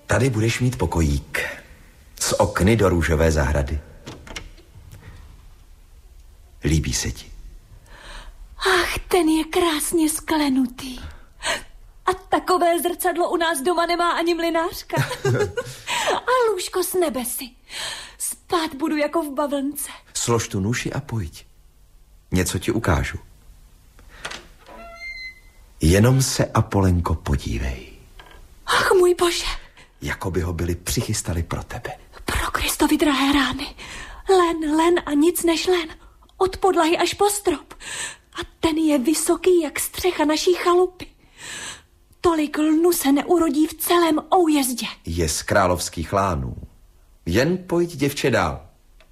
Tady budeš mít pokojík s okny do růžové zahrady. Líbí se ti? Ach, ten je krásně sklenutý. A takové zrcadlo u nás doma nemá ani mlynářka. A lůžko s nebesy. Spát budu jako v bavlnce. Slož tu nůši a pojď. Něco ti ukážu. Jenom se, Apolenko, podívej. Ach, můj bože. Jako by ho byli přichystali pro tebe. Pro Kristovi drahé rány. Len a nic než len. Od podlahy až po strop. A ten je vysoký jak střecha naší chalupy. Tolik lnu se neurodí v celém Oujezdě. Je z královských lánů. Jen pojď, děvče, dál.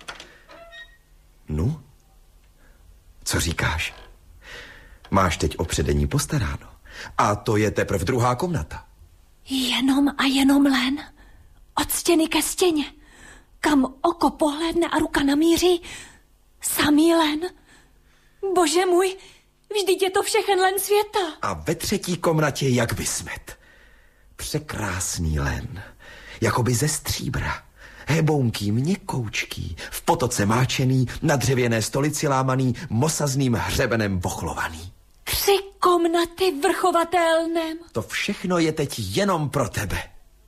No? Co říkáš? Máš teď o předení postaráno. A to je teprve druhá komnata. Jenom a jenom len. Od stěny ke stěně. Kam oko pohlédne a ruka namíří, samý len. Bože můj, vždyť je to všechen len světa. A ve třetí komnatě jak vysmet. Překrásný len. Jakoby ze stříbra. Hebounký, měkoučký, v potoce máčený, na dřevěné stolici lámaný, mosazným hřebenem vochlovaný. 3 komnaty vrchovatelném. To všechno je teď jenom pro tebe.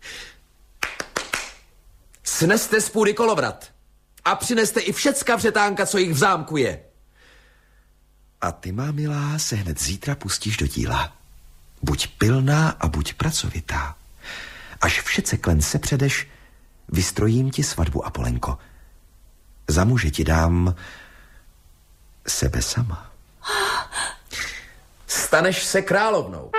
Sneste z půdy kolovrat a přineste i všecka vřetánka, co jich v zámku je. A ty, má milá, se hned zítra pustíš do díla. Buď pilná a buď pracovitá. Až všeceklen se předeš, vystrojím ti svatbu, Apolenko. Za muže ti dám sebe sama. Staneš se královnou.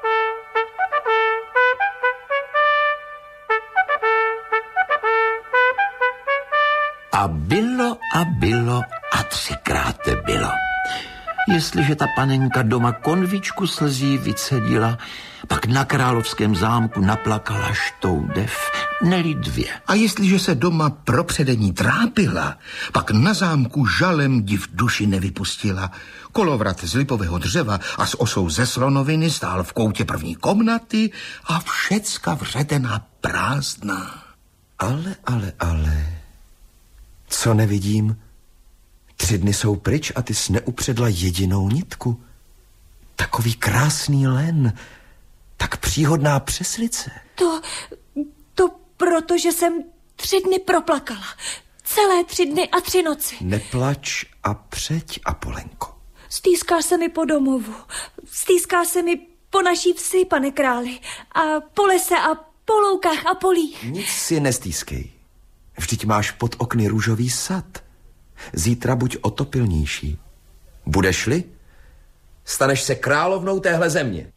A bylo a 3krát bylo. Jestliže ta panenka doma konvičku slzí vycedila, pak na královském zámku naplakala štoudev, neli 2. A jestliže se doma pro předení trápila, pak na zámku žalem div duši nevypustila. Kolovrat z lipového dřeva a s osou ze slonoviny stál v koutě první komnaty a všecka vředená prázdná. Ale, co nevidím? 3 dny jsou pryč a ty jsi neupředla jedinou nitku. Takový krásný len, tak příhodná přeslice. To proto, že jsem 3 dny proplakala. Celé 3 dny a 3 noci. Neplač a přeď, Apolenko. Stýská se mi po domovu. Stýská se mi po naší vsi, pane králi. A po lese a po loukách a polích. Nic si nestýskej. Vždyť máš pod okny růžový sad. Zítra buď o to pilnější. Budeš-li, staneš se královnou téhle země.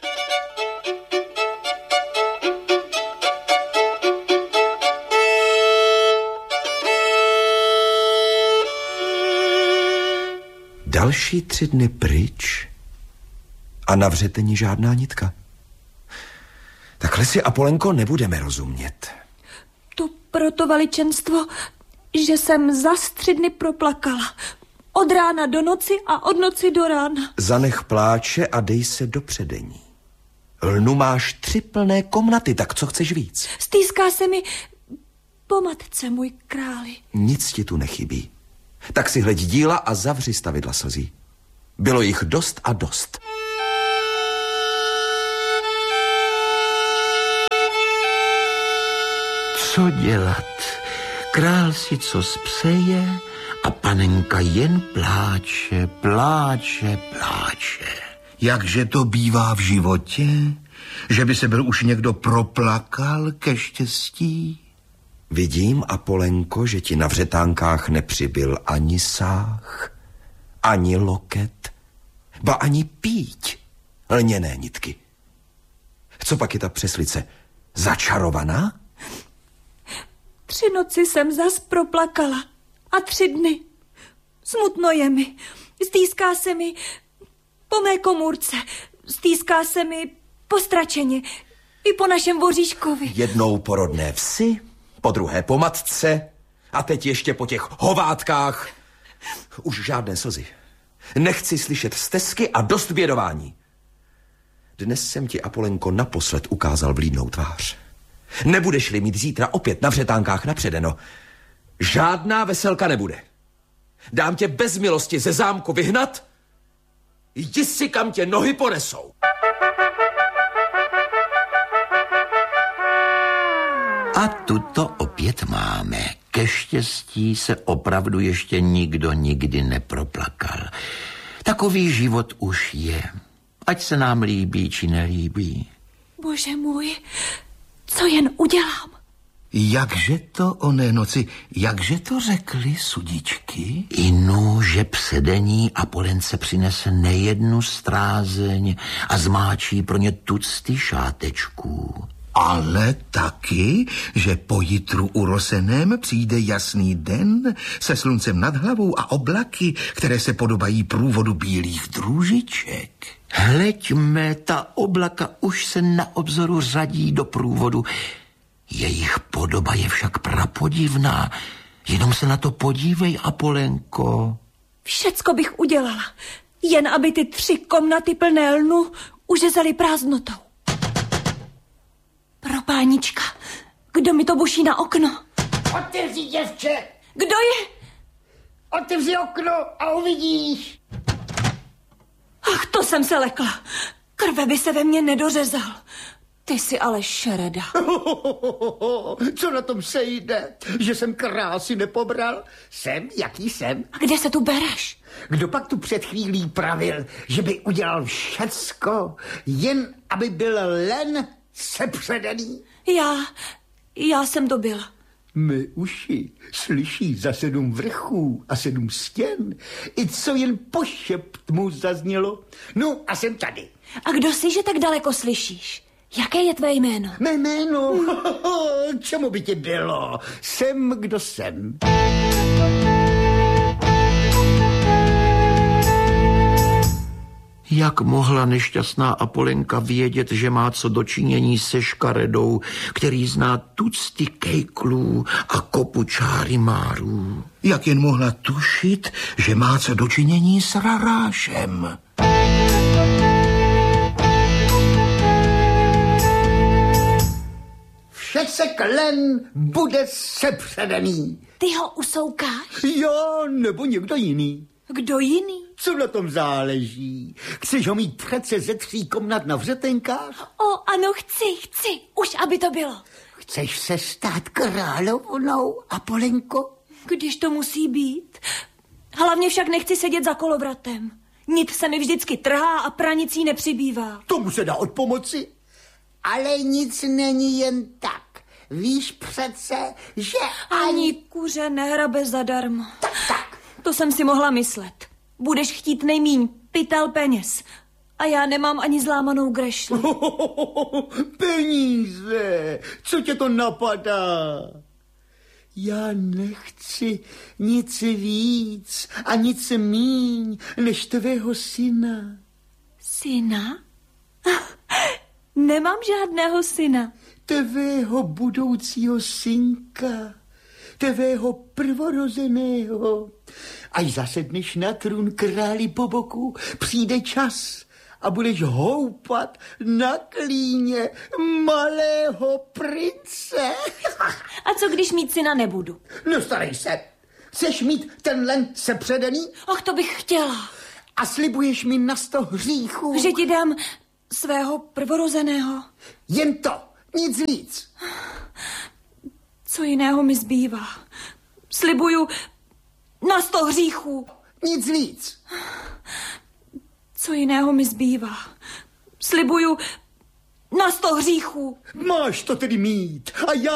Další 3 dny pryč a na vřetení žádná nitka. Takhle si, Apolenko, nebudeme rozumět. To proto, veličenstvo, že jsem zas 3 dny proplakala. Od rána do noci a od noci do rána. Zanech pláče a dej se do předení. Lnu máš 3 plné komnaty, tak co chceš víc? Stýská se mi po matce, můj králi. Nic ti tu nechybí. Tak si hleď díla a zavři stavidla slzí. Bylo jich dost a dost. Co dělat? Král si co spřeje a panenka jen pláče. Jakže to bývá v životě? Že by se byl už někdo proplakal ke štěstí? Vidím, Apolenko, že ti na vřetánkách nepřibyl ani sáh, ani loket, ba ani píť lněné nitky. Co pak je ta přeslice? Začarovaná? 3 noci jsem zas proplakala a 3 dny. Smutno je mi. Stýská se mi po mé komůrce. Stýská se mi po Stračeně i po našem Voříškovi. Jednou po rodné vsi, po druhé po matce a teď ještě po těch hovátkách. Už žádné slzy. Nechci slyšet stesky a dost bědování. Dnes jsem ti, Apolenko, naposled ukázal vlídnou tvář. Nebudeš-li mít zítra opět na vřetánkách napředeno, žádná veselka nebude. Dám tě bez milosti ze zámku vyhnat, jdi si, kam tě nohy ponesou. A tuto opět máme. Ke štěstí se opravdu ještě nikdo nikdy neproplakal. Takový život už je. Ať se nám líbí, či nelíbí. Bože můj, co jen udělám? Jakže to oné noci, jakže to řekli sudičky? Inu, že předení Apolence přinese nejednu strázeň a zmáčí pro ně tucty šátečků. Ale taky, že po jitru uroseném přijde jasný den se sluncem nad hlavou a oblaky, které se podobají průvodu bílých drůžiček. Hleďme, ta oblaka už se na obzoru řadí do průvodu. Jejich podoba je však prapodivná. Jenom se na to podívej, Apolenko. Všecko bych udělala, jen aby ty 3 komnaty plné lnu užezely prázdnotou. Propánička, kdo mi to buší na okno? Otevři, děvče! Kdo je? Otevři okno a uvidíš. Ach, to jsem se lekla. Krve by se ve mně nedořezal. Ty jsi ale šereda. Co na tom sejde? Že jsem krásy nepobral? Jsem, jaký jsem? A kde se tu bereš? Kdo pak tu před chvílí pravil, že by udělal všecko, jen aby byl len sepředený? Já jsem to byla. Mé uši slyší za 7 vrchů a 7 stěn. I co jen pošept mu zaznělo. No a jsem tady. A kdo jsi, že tak daleko slyšíš? Jaké je tvé jméno? Mé jméno? Čemu by ti bylo? Jsem, kdo jsem. Jak mohla nešťastná Apolenka vědět, že má co dočinění se škaredou, který zná tucty kejklů a kopu čárimárů? Jak jen mohla tušit, že má co dočinění s rarášem? Všecek len bude sepředený. Ty ho usoukáš? Já nebo někdo jiný. Kdo jiný? Co na tom záleží? Chceš ho mít přece ze 3 komnat na vřetenkách? O, ano, chci, už aby to bylo. Chceš se stát královnou, Apolenko? Když to musí být. Hlavně však nechci sedět za kolovratem. Nit se mi vždycky trhá a pranicí nepřibývá. Tomu se dá odpomoci. Ale nic není jen tak. Víš přece, že Ani kuře nehrabe zadarmo. Tak. To jsem si mohla myslet. Budeš chtít nejmíň pytel peněz. A já nemám ani zlámanou grešli. Peníze, co tě to napadá? Já nechci nic víc a nic míň než tvého syna. Syna? Nemám žádného syna. Tvého budoucího synka, tvého prvorozeného. Až zasedneš na trůn králi po boku, přijde čas a budeš houpat na klíně malého prince. A co když mít syna nebudu? Nestarej se. Chceš mít ten len sepředený? Ach, to bych chtěla. A slibuješ mi na 100 hříchů? Že ti dám svého prvorozeného. Jen to, nic víc. Co jiného mi zbývá? Slibuju na 100 hříchů. Nic víc. Co jiného mi zbývá? Slibuju na 100 hříchů. Máš to tedy mít a já